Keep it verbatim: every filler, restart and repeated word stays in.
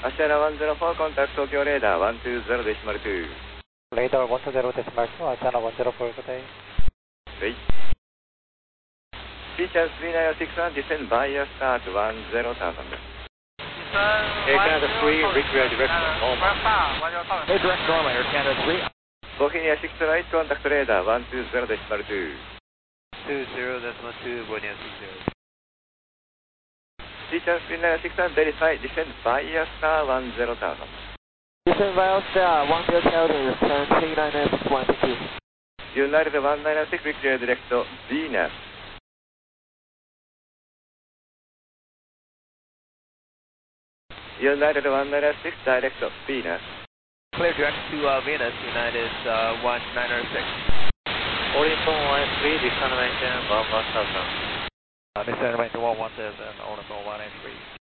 Ashana one zero four, contact Tokyo Radar one two zero decimal two. Radar one two zero decimal two, Ashana one zero four, good day. Wait. Features three nine six one, descend via start one zero thousand. Air Canada three, reach direction normal. Air direct normal, Air Canada three. Bohemia six right, contact Radar one two zero decimal two. two zero decimal two, Bohemia six zero. Features three nine six one, verify, descend via star one zero thousand. Descend via star one zero thousand, turn three nine six one, thank you. United one nine six, reach direct Venus. United one nine six, direct Venus. Clear direct to uh, Venus, United uh, one nine six. Orient one three, descent one one thousand. Uh, descent one one thousand, Orient one nine three.